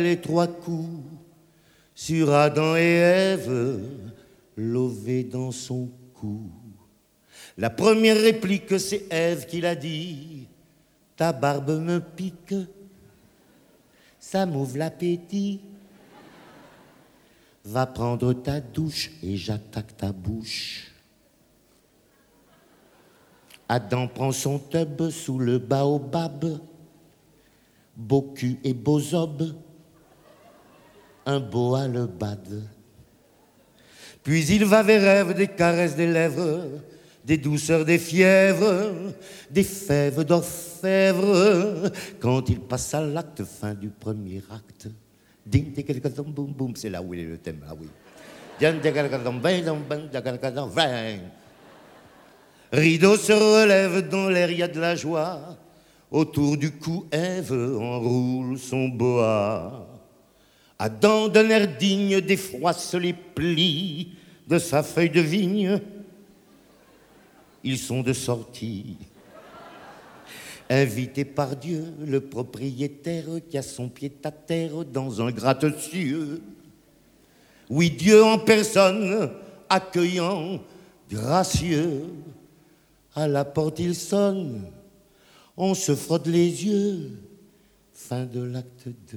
Les 3 coups sur Adam et Ève, lovés dans son cou. La première réplique, c'est Ève qui l'a dit. Ta barbe me pique, ça m'ouvre l'appétit. Va prendre ta douche et j'attaque ta bouche. Adam prend son tub sous le baobab, beau cul et beau zob, un boa le bad. Puis il va vers Ève, des caresses des lèvres, des douceurs des fièvres, des fèves d'orfèvre. Quand il passe à l'acte, fin du premier acte, ding boum boum, c'est là où il est le thème, là oui. Rideau se relève, dans l'air il y a de la joie. Autour du cou, Ève enroule son boa. Adam, d'un air digne, défroisse les plis de sa feuille de vigne. Ils sont de sortie. Invité par Dieu, le propriétaire qui a son pied à terre dans un gratte-cieux. Oui, Dieu en personne, accueillant, gracieux. À la porte il sonne, on se frotte les yeux. Fin de l'acte 2.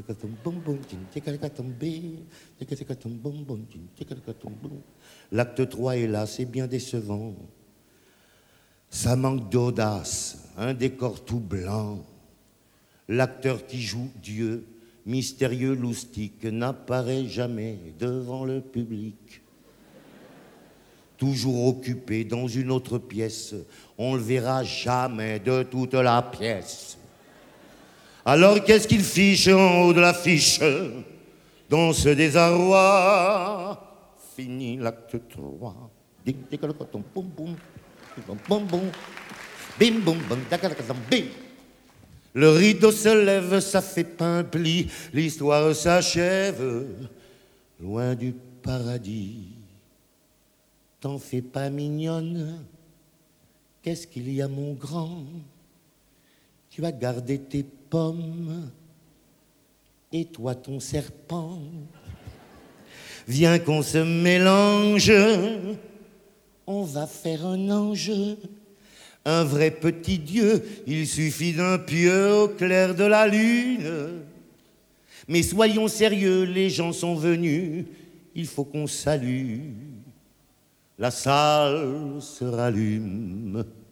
L'acte 3 est là, c'est bien décevant. Ça manque d'audace, un décor tout blanc. L'acteur qui joue Dieu, mystérieux loustique, n'apparaît jamais devant le public. Toujours occupé dans une autre pièce, on le verra jamais de toute la pièce. Alors qu'est-ce qu'il fiche en haut de l'affiche? Dans ce désarroi, fini l'acte 3. Le rideau se lève, ça fait pas un pli, l'histoire s'achève, loin du paradis. T'en fais pas mignonne, qu'est-ce qu'il y a mon grand? Tu as gardé tes pommes, et toi ton serpent. Viens qu'on se mélange, on va faire un ange, un vrai petit Dieu, il suffit d'un pieu au clair de la lune. Mais soyons sérieux, les gens sont venus, il faut qu'on salue. La salle se rallume.